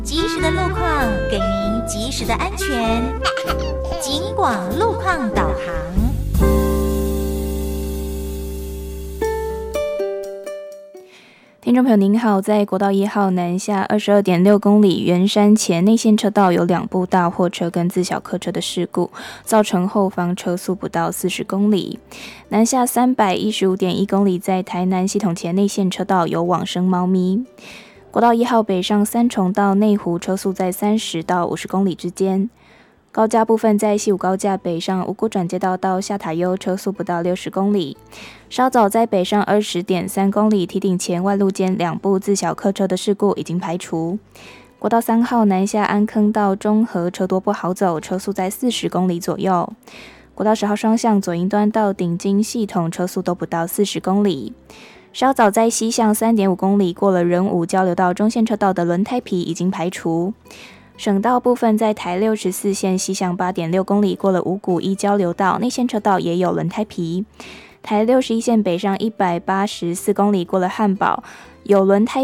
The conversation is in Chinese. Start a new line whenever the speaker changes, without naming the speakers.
及时的路况，给您及时的安全。警广路况导航。
听众朋友您好，在国道1号南下22.6公里圆山前内线车道有2部大货车跟自小客车的事故，造成后方车速不到40公里。南下315.1公里，在台南系统前内线车道有往生猫咪。国道1号北上三重到内湖，车速在30到50公里之间。高架部分在西武高架北上五股转接道到下塔悠，车速不到60公里。稍早在北上20.3公里，堤顶前外路间2部自小客车的事故已经排除。国道3号南下安坑到中和，车多不好走，车速在40公里左右。国道10号双向左营端到顶金系统，车速都不到40公里。稍早在西向3.5公里过了仁武交流道中线车道的轮胎皮已经排除。省道部分在台64线西向8.6公里过了五股一交流道，内线车道也有轮胎皮。台61线北上184公里过了汉堡，有轮胎